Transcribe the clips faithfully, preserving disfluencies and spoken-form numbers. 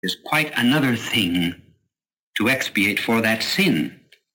is quite another thing to expiate for that sin.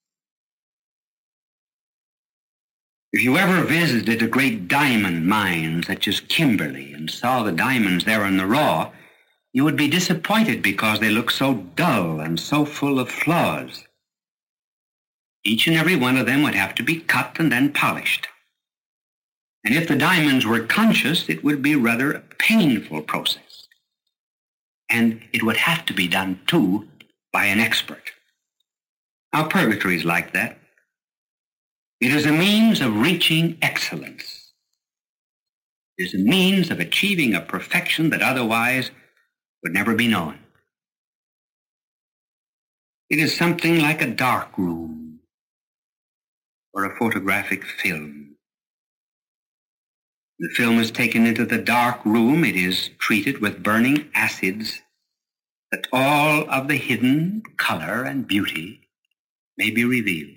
If you ever visited a great diamond mine such as Kimberley and saw the diamonds there in the raw, you would be disappointed because they look so dull and so full of flaws. Each and every one of them would have to be cut and then polished. And if the diamonds were conscious, it would be rather a painful process. And it would have to be done, too, by an expert. Now, purgatory is like that. It is a means of reaching excellence. It is a means of achieving a perfection that otherwise would never be known. It is something like a dark room or a photographic film. The film is taken into the dark room. It is treated with burning acids that all of the hidden color and beauty may be revealed.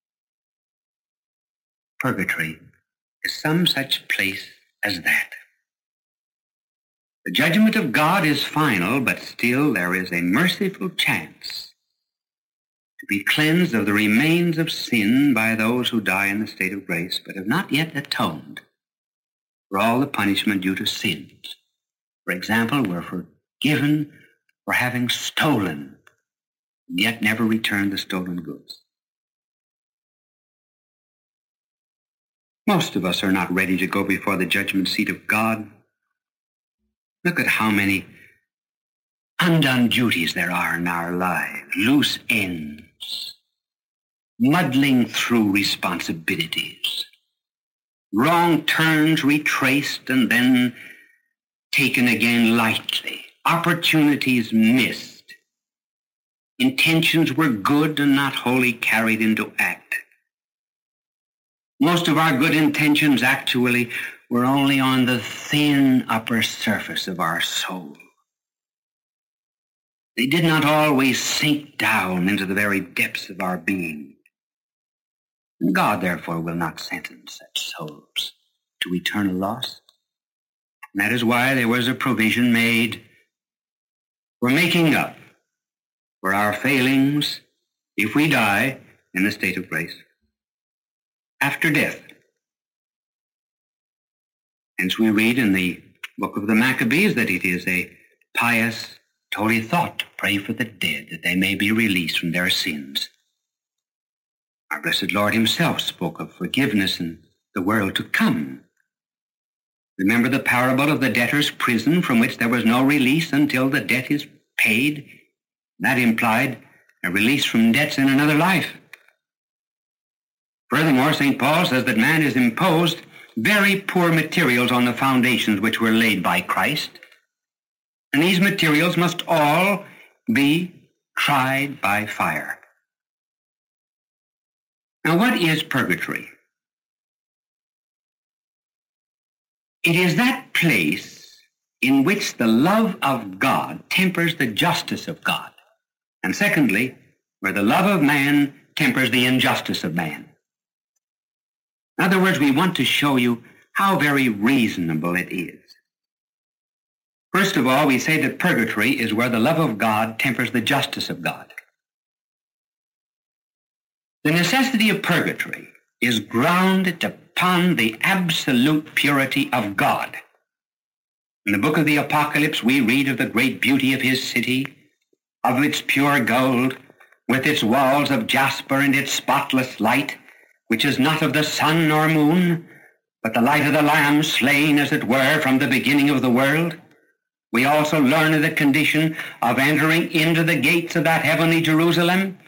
Purgatory is some such place as that. The judgment of God is final, but still there is a merciful chance to be cleansed of the remains of sin by those who die in the state of grace, but have not yet atoned for all the punishment due to sins. For example, we're forgiven for having stolen, and yet never returned the stolen goods. Most of us are not ready to go before the judgment seat of God. Look at how many undone duties there are in our lives, loose ends, muddling through responsibilities, wrong turns retraced and then taken again lightly, opportunities missed, intentions were good and not wholly carried into act. Most of our good intentions actually were only on the thin upper surface of our soul. They did not always sink down into the very depths of our being. And God, therefore, will not sentence such souls to eternal loss. And that is why there was a provision made for making up for our failings if we die in the state of grace after death. Hence we read in the book of the Maccabees that it is a pious, holy thought to pray for the dead, that they may be released from their sins. Our blessed Lord himself spoke of forgiveness in the world to come. Remember the parable of the debtor's prison from which there was no release until the debt is paid? That implied a release from debts in another life. Furthermore, Saint Paul says that man has imposed very poor materials on the foundations which were laid by Christ, and these materials must all be tried by fire. Now, what is purgatory? It is that place in which the love of God tempers the justice of God, and secondly, where the love of man tempers the injustice of man. In other words, we want to show you how very reasonable it is. First of all, we say that purgatory is where the love of God tempers the justice of God. The necessity of purgatory is grounded upon the absolute purity of God. In the book of the Apocalypse, we read of the great beauty of his city, of its pure gold, with its walls of jasper and its spotless light, which is not of the sun nor moon, but the light of the Lamb slain, as it were, from the beginning of the world. We also learn of the condition of entering into the gates of that heavenly Jerusalem.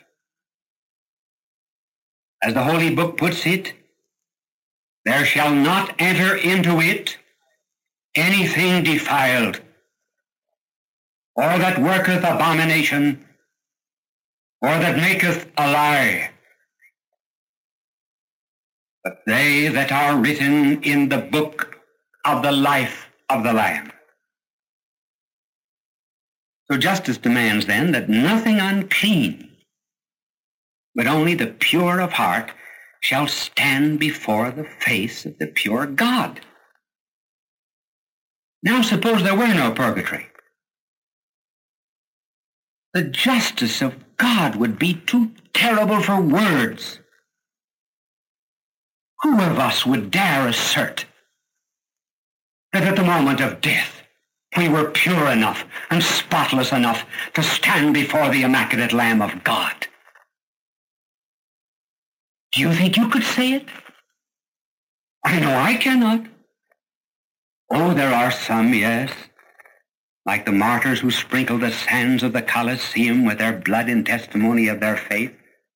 As the Holy Book puts it, there shall not enter into it anything defiled, or that worketh abomination, or that maketh a lie, but they that are written in the book of the life of the Lamb. So justice demands then that nothing unclean, but only the pure of heart, shall stand before the face of the pure God. Now suppose there were no purgatory. The justice of God would be too terrible for words. Who of us would dare assert that at the moment of death we were pure enough and spotless enough to stand before the immaculate Lamb of God? Do you think you could say it? I know I cannot. Oh, there are some, yes, like the martyrs who sprinkled the sands of the Colosseum with their blood in testimony of their faith.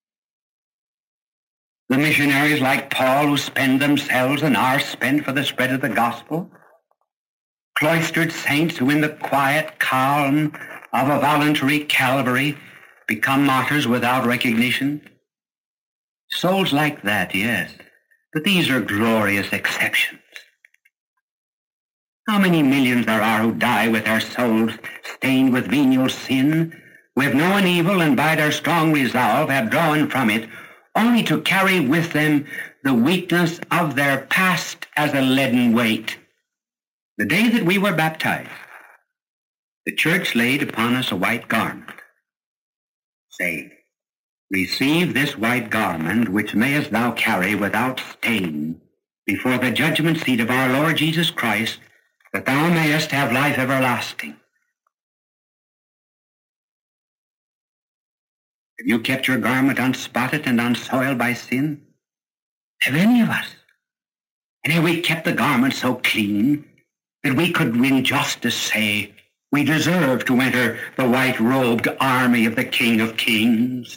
The missionaries like Paul who spend themselves and are spent for the spread of the gospel. Cloistered saints who in the quiet calm of a voluntary Calvary become martyrs without recognition. Souls like that, yes, but these are glorious exceptions. How many millions there are who die with their souls stained with venial sin, who have known evil and by their strong resolve have drawn from it, only to carry with them the weakness of their past as a leaden weight. The day that we were baptized, the church laid upon us a white garment, saying, "Receive this white garment, which mayest thou carry without stain before the judgment seat of our Lord Jesus Christ, that thou mayest have life everlasting." Have you kept your garment unspotted and unsoiled by sin? Have any of us? And have we kept the garment so clean that we could in justice say we deserve to enter the white-robed army of the King of Kings?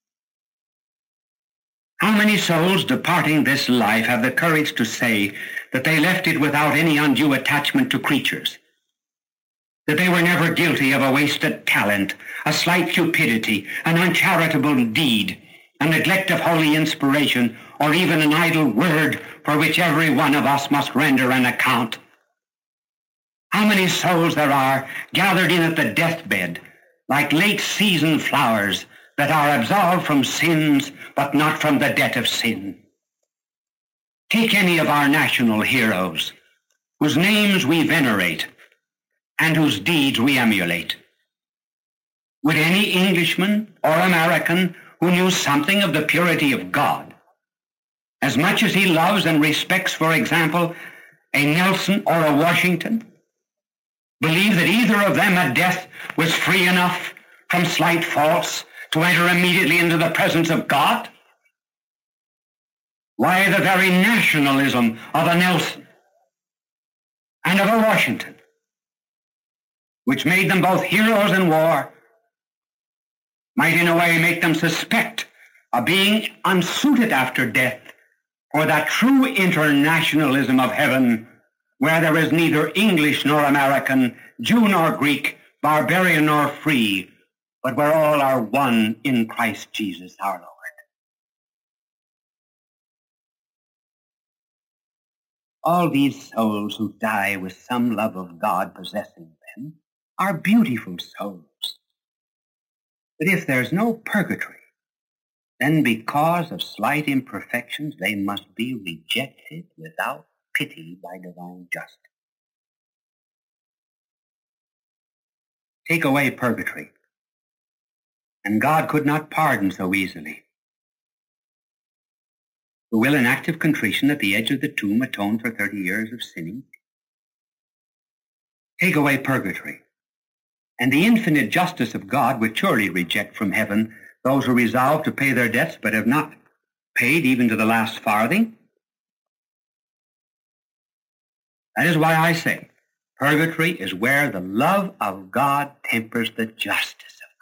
How many souls departing this life have the courage to say that they left it without any undue attachment to creatures, that they were never guilty of a wasted talent, a slight cupidity, an uncharitable deed, a neglect of holy inspiration, or even an idle word for which every one of us must render an account? How many souls there are gathered in at the deathbed, like late-season flowers, that are absolved from sins, but not from the debt of sin. Take any of our national heroes, whose names we venerate, and whose deeds we emulate. Would any Englishman or American who knew something of the purity of God, as much as he loves and respects, for example, a Nelson or a Washington, believe that either of them at death was free enough from slight faults to enter immediately into the presence of God? Why, the very nationalism of a Nelson and of a Washington, which made them both heroes in war, might in a way make them suspect of being unsuited after death for that true internationalism of heaven, where there is neither English nor American, Jew nor Greek, barbarian nor free, but where all are one in Christ Jesus our Lord. All these souls who die with some love of God possessing them are beautiful souls. But if there's no purgatory, then because of slight imperfections they must be rejected without pity by divine justice. Take away purgatory, and God could not pardon so easily. Who will in active contrition at the edge of the tomb atone for thirty years of sinning? Take away purgatory, and the infinite justice of God would surely reject from heaven those who resolve to pay their debts but have not paid even to the last farthing. That is why I say purgatory is where the love of God tempers the justice of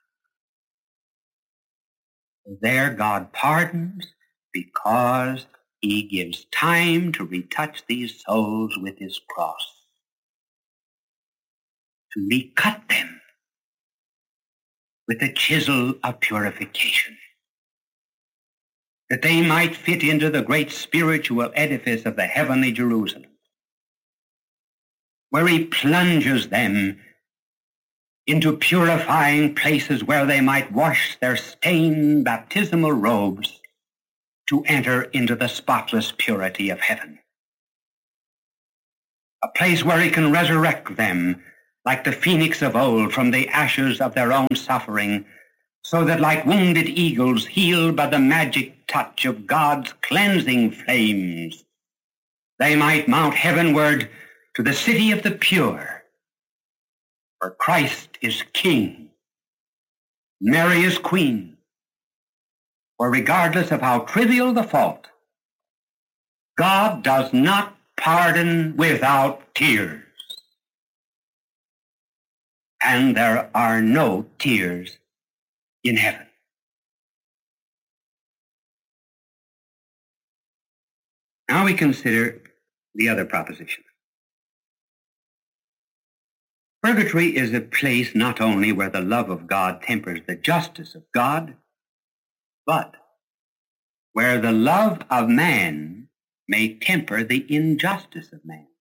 God. There God pardons because he gives time to retouch these souls with his cross, to recut them with the chisel of purification, that they might fit into the great spiritual edifice of the heavenly Jerusalem, where he plunges them into purifying places where they might wash their stained baptismal robes to enter into the spotless purity of heaven. A place where he can resurrect them like the phoenix of old from the ashes of their own suffering, so that like wounded eagles healed by the magic touch of God's cleansing flames, they might mount heavenward to the city of the pure, where Christ is King, Mary is Queen, where regardless of how trivial the fault, God does not pardon without tears. And there are no tears in heaven. Now we consider the other proposition. Purgatory is a place not only where the love of God tempers the justice of God, but where the love of man may temper the injustice of man.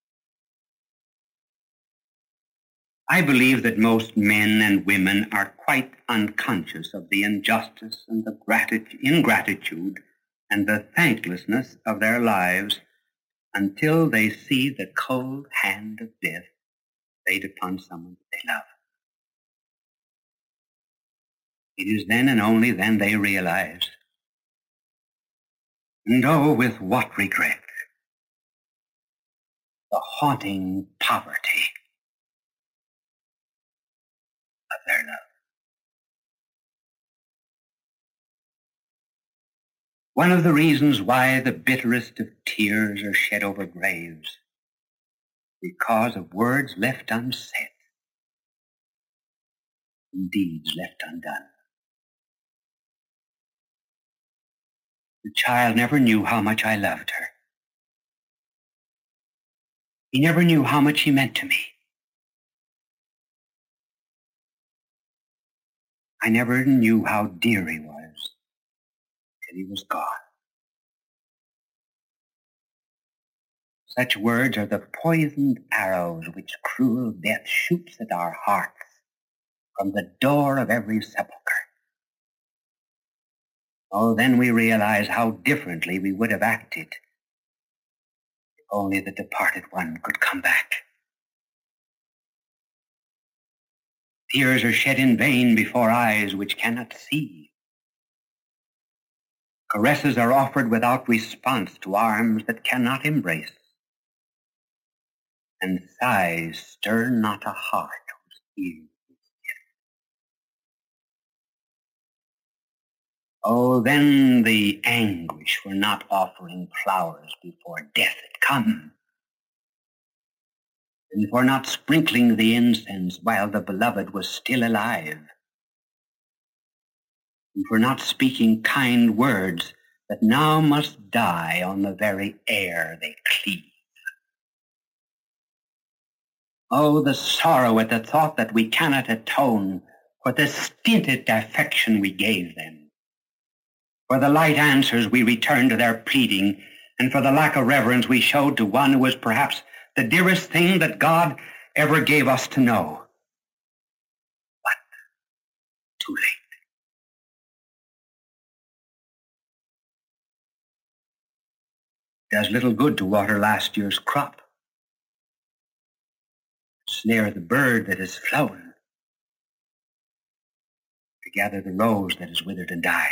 I believe that most men and women are quite unconscious of the injustice and the gratitude, ingratitude and the thanklessness of their lives until they see the cold hand of death laid upon someone they love. It is then and only then they realize, and oh, with what regret, the haunting poverty of their love. One of the reasons why the bitterest of tears are shed over graves, because of words left unsaid and deeds left undone. The child never knew how much I loved her. He never knew how much he meant to me. I never knew how dear he was till he was gone. Such words are the poisoned arrows which cruel death shoots at our hearts from the door of every sepulchre. Oh, then we realize how differently we would have acted if only the departed one could come back. Tears are shed in vain before eyes which cannot see. Caresses are offered without response to arms that cannot embrace. And sighs stir not a heart whose ears is deaf. Oh, then the anguish for not offering flowers before death had come, and for not sprinkling the incense while the beloved was still alive, and for not speaking kind words that now must die on the very air they cleave. Oh, the sorrow at the thought that we cannot atone for the stinted affection we gave them, for the light answers we returned to their pleading, and for the lack of reverence we showed to one who was perhaps the dearest thing that God ever gave us to know. But too late. It does little good to water last year's crop, snare the bird that has flown, to gather the rose that has withered and died.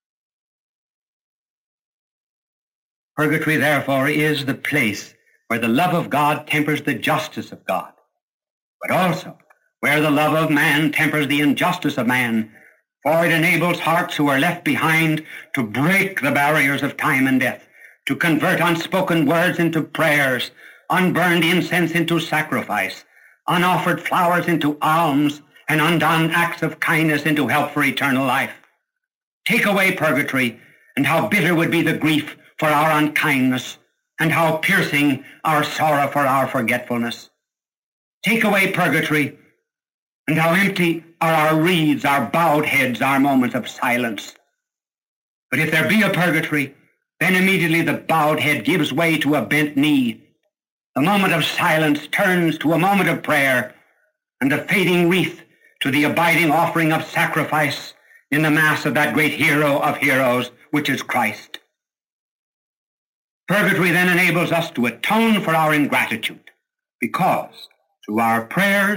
Purgatory, therefore, is the place where the love of God tempers the justice of God, but also where the love of man tempers the injustice of man, for it enables hearts who are left behind to break the barriers of time and death, to convert unspoken words into prayers, unburned incense into sacrifice, unoffered flowers into alms, and undone acts of kindness into help for eternal life. Take away purgatory, and how bitter would be the grief for our unkindness, and how piercing our sorrow for our forgetfulness. Take away purgatory, and how empty are our reeds, our bowed heads, our moments of silence. But if there be a purgatory, then immediately the bowed head gives way to a bent knee. The moment of silence turns to a moment of prayer, and the fading wreath to the abiding offering of sacrifice in the mass of that great hero of heroes, which is Christ. Purgatory then enables us to atone for our ingratitude, because through our prayers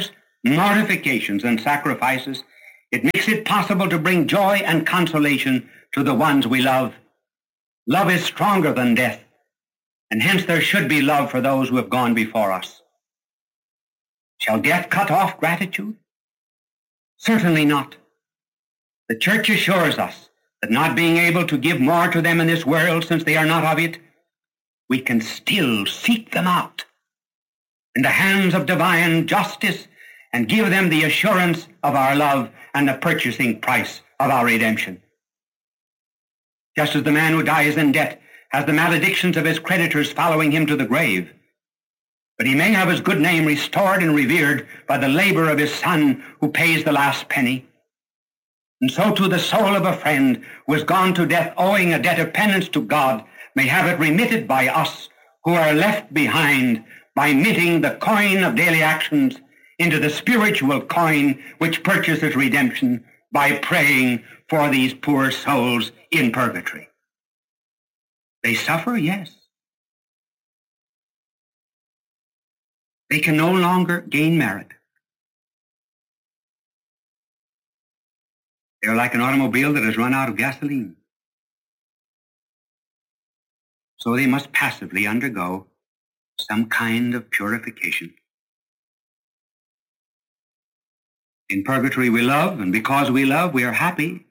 mortifications, and sacrifices, it makes it possible to bring joy and consolation to the ones we love. Love is stronger than death, and hence there should be love for those who have gone before us. Shall death cut off gratitude? Certainly not. The Church assures us that not being able to give more to them in this world since they are not of it, we can still seek them out in the hands of divine justice and give them the assurance of our love and the purchasing price of our redemption. Just as the man who dies in debt has the maledictions of his creditors following him to the grave, but he may have his good name restored and revered by the labor of his son who pays the last penny. And so too the soul of a friend who has gone to death owing a debt of penance to God may have it remitted by us who are left behind by minting the coin of daily actions into the spiritual coin which purchases redemption by praying for these poor souls in purgatory. They suffer, yes. They can no longer gain merit. They're like an automobile that has run out of gasoline. So they must passively undergo some kind of purification. In purgatory we love, and because we love, we are happy.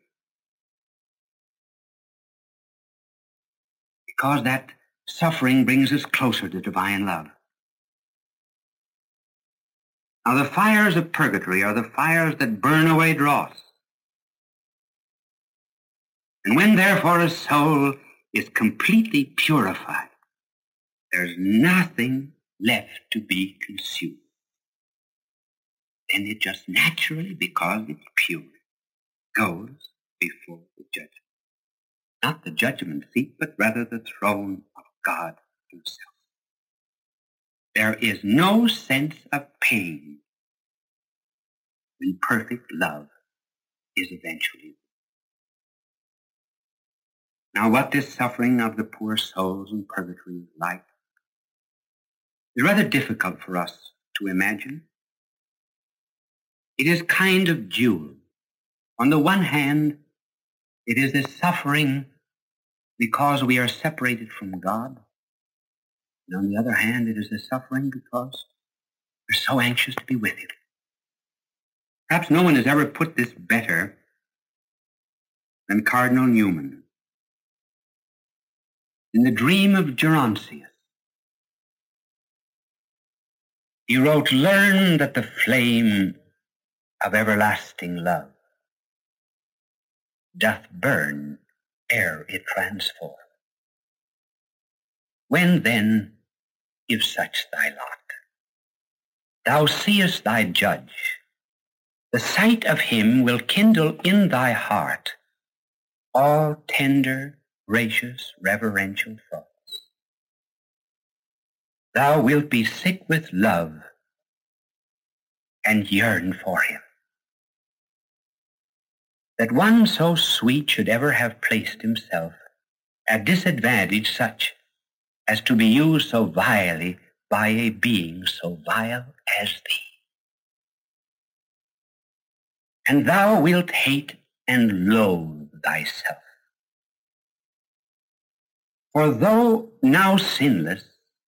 Because that suffering brings us closer to divine love. Now the fires of purgatory are the fires that burn away dross. And when therefore a soul is completely purified, there's nothing left to be consumed. Then it just naturally, because it's pure, goes before the judgment. Not the judgment seat, but rather the throne of God himself. There is no sense of pain when perfect love is eventually. Now what this suffering of the poor souls in purgatory is like is rather difficult for us to imagine. It is kind of dual. On the one hand, it is the suffering because we are separated from God. And on the other hand, it is the suffering because we're so anxious to be with him. Perhaps no one has ever put this better than Cardinal Newman. In the Dream of Gerontius, he wrote, "Learn that the flame of everlasting love doth burn ere it transform. When then, if such thy lot, thou seest thy judge, the sight of him will kindle in thy heart all tender, gracious, reverential thoughts. Thou wilt be sick with love and yearn for him. That one so sweet should ever have placed himself at disadvantage such as to be used so vilely by a being so vile as thee. And thou wilt hate and loathe thyself. For though now sinless,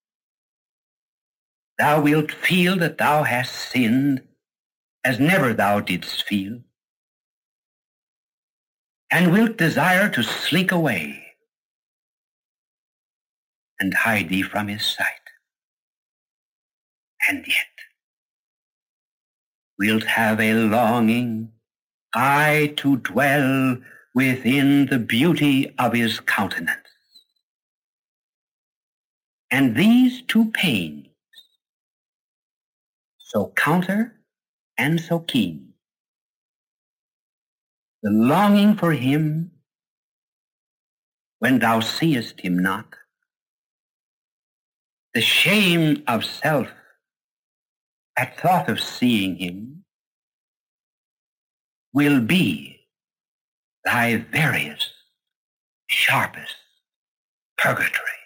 thou wilt feel that thou hast sinned as never thou didst feel, and wilt desire to slink away and hide thee from his sight. And yet wilt have a longing, aye, to dwell within the beauty of his countenance. And these two pains, so counter and so keen, the longing for him when thou seest him not, the shame of self at thought of seeing him, will be thy veriest, sharpest purgatory.